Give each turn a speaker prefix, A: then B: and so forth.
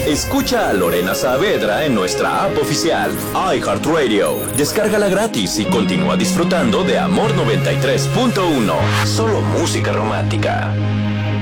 A: Escucha a Lorena Saavedra en nuestra app oficial, iHeartRadio. Descárgala gratis y continúa disfrutando de Amor 93.1. Solo música romántica.